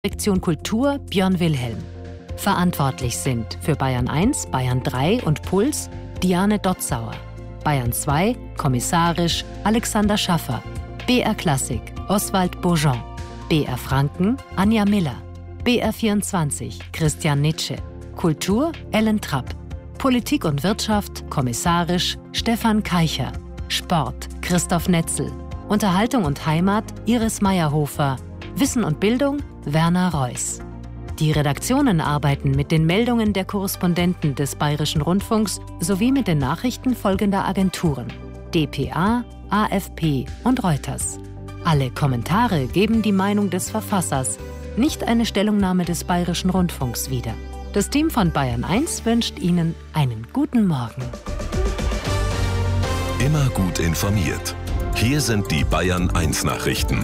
Direktion Kultur Björn Wilhelm. Verantwortlich sind für Bayern 1, Bayern 3 und Puls Diane Dotzauer. Bayern 2, kommissarisch Alexander Schaffer. BR Klassik Oswald Bourgeon. BR Franken Anja Miller. BR 24 Christian Nitsche. Kultur Ellen Trapp. Politik und Wirtschaft kommissarisch Stefan Keicher. Sport Christoph Netzel. Unterhaltung und Heimat Iris Meyerhofer. Wissen und Bildung Werner Reuss. Die Redaktionen arbeiten mit den Meldungen der Korrespondenten des Bayerischen Rundfunks sowie mit den Nachrichten folgender Agenturen: dpa, AFP und Reuters. Alle Kommentare geben die Meinung des Verfassers, nicht eine Stellungnahme des Bayerischen Rundfunks wieder. Das Team von Bayern 1 wünscht Ihnen einen guten Morgen. Immer gut informiert. Hier sind die Bayern 1 Nachrichten.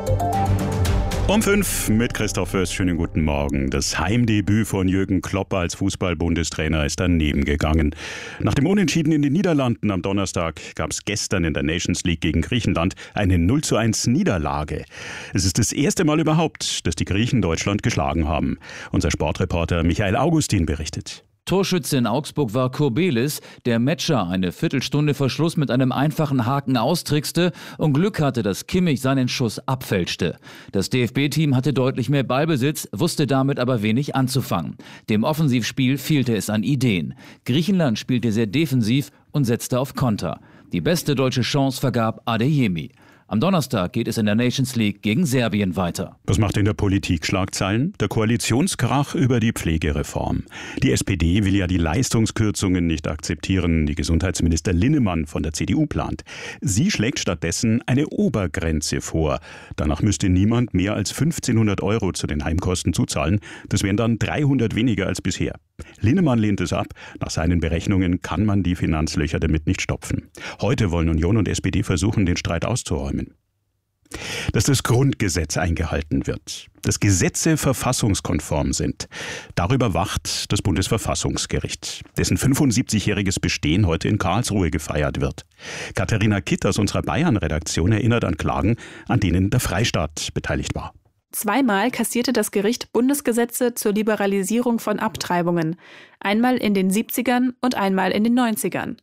Um 5 mit Christoph Fürst. Schönen guten Morgen. Das Heimdebüt von Jürgen Klopp als Fußball-Bundestrainer ist daneben gegangen. Nach dem Unentschieden in den Niederlanden am Donnerstag gab es gestern in der Nations League gegen Griechenland eine 0:1 Niederlage. Es ist das erste Mal überhaupt, dass die Griechen Deutschland geschlagen haben. Unser Sportreporter Michael Augustin berichtet. Torschütze in Augsburg war Kurbelis, der Metscher eine Viertelstunde vor Schluss mit einem einfachen Haken austrickste und Glück hatte, dass Kimmich seinen Schuss abfälschte. Das DFB-Team hatte deutlich mehr Ballbesitz, wusste damit aber wenig anzufangen. Dem Offensivspiel fehlte es an Ideen. Griechenland spielte sehr defensiv und setzte auf Konter. Die beste deutsche Chance vergab Adeyemi. Am Donnerstag geht es in der Nations League gegen Serbien weiter. Was macht in der Politik Schlagzeilen? Der Koalitionskrach über die Pflegereform. Die SPD will ja die Leistungskürzungen nicht akzeptieren, die Gesundheitsminister Linnemann von der CDU plant. Sie schlägt stattdessen eine Obergrenze vor. Danach müsste niemand mehr als 1.500 € zu den Heimkosten zuzahlen. Das wären dann 300 weniger als bisher. Linnemann lehnt es ab. Nach seinen Berechnungen kann man die Finanzlöcher damit nicht stopfen. Heute wollen Union und SPD versuchen, den Streit auszuräumen. Dass das Grundgesetz eingehalten wird, dass Gesetze verfassungskonform sind. Darüber wacht das Bundesverfassungsgericht, dessen 75-jähriges Bestehen heute in Karlsruhe gefeiert wird. Katharina Kitt aus unserer Bayern-Redaktion erinnert an Klagen, an denen der Freistaat beteiligt war. Zweimal kassierte das Gericht Bundesgesetze zur Liberalisierung von Abtreibungen. Einmal in den 70ern und einmal in den 90ern.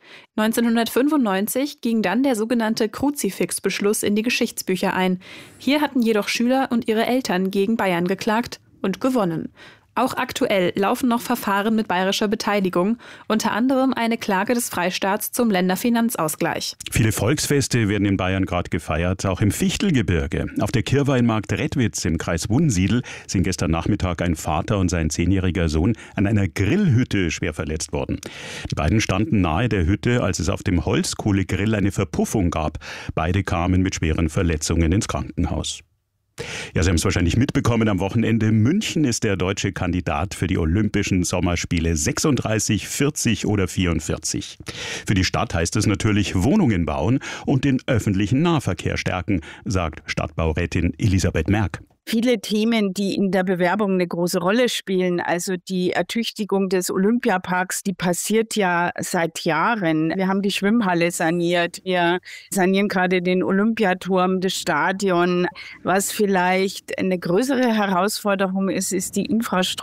1995 ging dann der sogenannte Kruzifix-Beschluss in die Geschichtsbücher ein. Hier hatten jedoch Schüler und ihre Eltern gegen Bayern geklagt und gewonnen. Auch aktuell laufen noch Verfahren mit bayerischer Beteiligung, unter anderem eine Klage des Freistaats zum Länderfinanzausgleich. Viele Volksfeste werden in Bayern gerade gefeiert, auch im Fichtelgebirge. Auf der Kirwa in Marktredwitz im Kreis Wunsiedel sind gestern Nachmittag ein Vater und sein 10-jähriger Sohn an einer Grillhütte schwer verletzt worden. Die beiden standen nahe der Hütte, als es auf dem Holzkohlegrill eine Verpuffung gab. Beide kamen mit schweren Verletzungen ins Krankenhaus. Ja, Sie haben es wahrscheinlich mitbekommen, am Wochenende München ist der deutsche Kandidat für die Olympischen Sommerspiele 36, 40 oder 44. Für die Stadt heißt es natürlich Wohnungen bauen und den öffentlichen Nahverkehr stärken, sagt Stadtbaurätin Elisabeth Merck. Viele Themen, die in der Bewerbung eine große Rolle spielen, also die Ertüchtigung des Olympiaparks, die passiert ja seit Jahren. Wir haben die Schwimmhalle saniert, wir sanieren gerade den Olympiaturm, das Stadion. Was vielleicht eine größere Herausforderung ist, ist die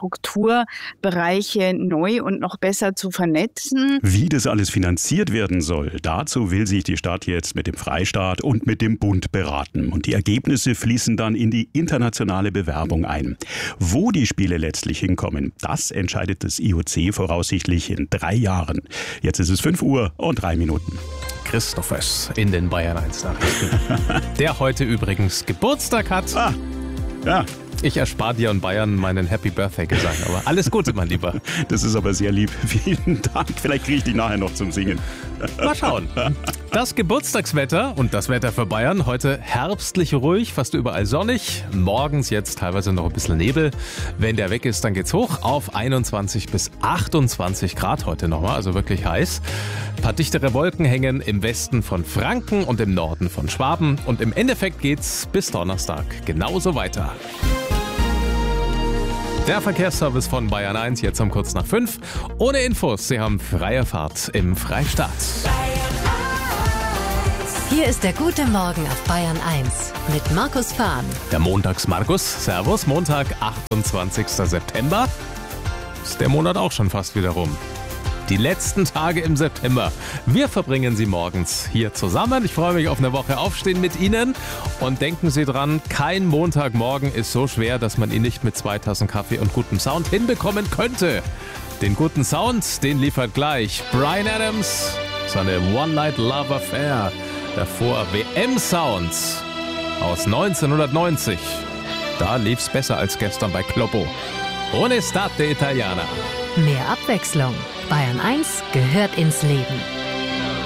Infrastrukturbereiche neu und noch besser zu vernetzen. Wie das alles finanziert werden soll, dazu will sich die Stadt jetzt mit dem Freistaat und mit dem Bund beraten. Und die Ergebnisse fließen dann in die internationale Bewerbung ein. Wo die Spiele letztlich hinkommen, das entscheidet das IOC voraussichtlich in 3 Jahren. Jetzt ist es 5:03. Christoph Fürst in den Bayern 1 Nachrichten. Der heute übrigens Geburtstag hat. Ja. Ich erspare dir und Bayern meinen Happy Birthday Gesang, aber alles Gute, mein Lieber. Das ist aber sehr lieb. Vielen Dank. Vielleicht kriege ich dich nachher noch zum Singen. Mal schauen. Das Geburtstagswetter und das Wetter für Bayern. Heute herbstlich ruhig, fast überall sonnig. Morgens jetzt teilweise noch ein bisschen Nebel. Wenn der weg ist, dann geht's hoch auf 21 bis 28 Grad heute nochmal, also wirklich heiß. Ein paar dichtere Wolken hängen im Westen von Franken und im Norden von Schwaben. Und im Endeffekt geht's bis Donnerstag genauso weiter. Der Verkehrsservice von Bayern 1 jetzt um kurz nach 5. Ohne Infos, Sie haben freie Fahrt im Freistaat. Bayern 1. Hier ist der gute Morgen auf Bayern 1 mit Markus Fahn. Der Montags-Markus. Servus, Montag, 28. September. Ist der Monat auch schon fast wieder rum. Die letzten Tage im September. Wir verbringen sie morgens hier zusammen. Ich freue mich auf eine Woche Aufstehen mit Ihnen. Und denken Sie dran, kein Montagmorgen ist so schwer, dass man ihn nicht mit 2 Tassen Kaffee und gutem Sound hinbekommen könnte. Den guten Sound, den liefert gleich Bryan Adams, seine One-Night-Love-Affair. Davor WM-Sounds aus 1990. Da lief's besser als gestern bei Kloppo. Onestade Italiana. Mehr Abwechslung. Bayern 1 gehört ins Leben.